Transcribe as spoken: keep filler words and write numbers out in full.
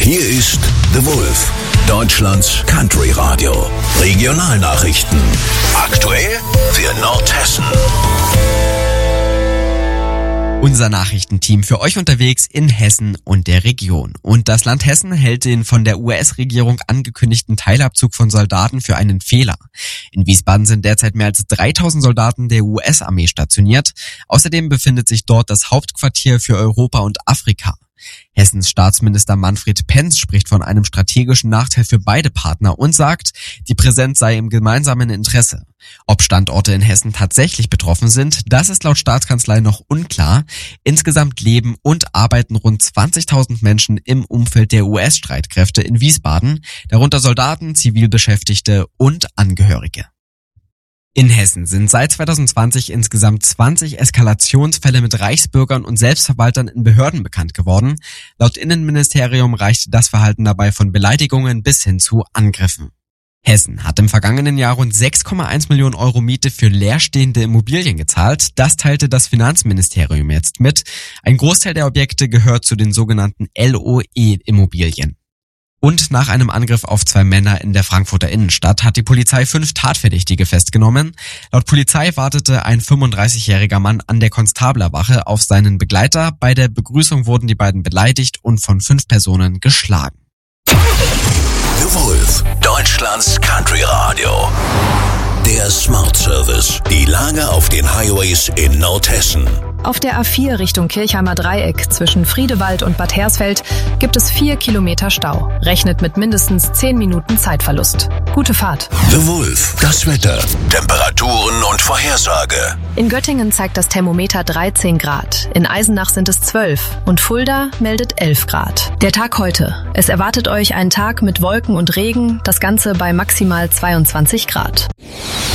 Hier ist The Wolf, Deutschlands Country Radio. Regionalnachrichten. Aktuell für Nordhessen. Unser Nachrichtenteam für euch unterwegs in Hessen und der Region. Und das Land Hessen hält den von der U S-Regierung angekündigten Teilabzug von Soldaten für einen Fehler. In Wiesbaden sind derzeit mehr als dreitausend Soldaten der U S-Armee stationiert. Außerdem befindet sich dort das Hauptquartier für Europa und Afrika. Hessens Staatsminister Manfred Penz spricht von einem strategischen Nachteil für beide Partner und sagt, die Präsenz sei im gemeinsamen Interesse. Ob Standorte in Hessen tatsächlich betroffen sind, das ist laut Staatskanzlei noch unklar. Insgesamt leben und arbeiten rund zwanzigtausend Menschen im Umfeld der U S-Streitkräfte in Wiesbaden, darunter Soldaten, Zivilbeschäftigte und Angehörige. In Hessen sind seit zwanzig zwanzig insgesamt zwanzig Eskalationsfälle mit Reichsbürgern und Selbstverwaltern in Behörden bekannt geworden. Laut Innenministerium reichte das Verhalten dabei von Beleidigungen bis hin zu Angriffen. Hessen hat im vergangenen Jahr rund sechs Komma eins Millionen Euro Miete für leerstehende Immobilien gezahlt. Das teilte das Finanzministerium jetzt mit. Ein Großteil der Objekte gehört zu den sogenannten L O E-Immobilien. Und nach einem Angriff auf zwei Männer in der Frankfurter Innenstadt hat die Polizei fünf Tatverdächtige festgenommen. Laut Polizei wartete ein fünfunddreißigjähriger Mann an der Konstablerwache auf seinen Begleiter. Bei der Begrüßung wurden die beiden beleidigt und von fünf Personen geschlagen. The Wolf, Deutschlands Country Radio. Der Smart Service. Die Lage auf den Highways in Nordhessen. Auf der A vier Richtung Kirchheimer Dreieck zwischen Friedewald und Bad Hersfeld gibt es vier Kilometer Stau. Rechnet mit mindestens zehn Minuten Zeitverlust. Gute Fahrt. The Wolf, das Wetter, Temperaturen und Vorhersage. In Göttingen zeigt das Thermometer dreizehn Grad. In Eisenach sind es zwölf und Fulda meldet elf Grad. Der Tag heute. Es erwartet euch ein Tag mit Wolken und Regen, das Ganze bei maximal zweiundzwanzig Grad.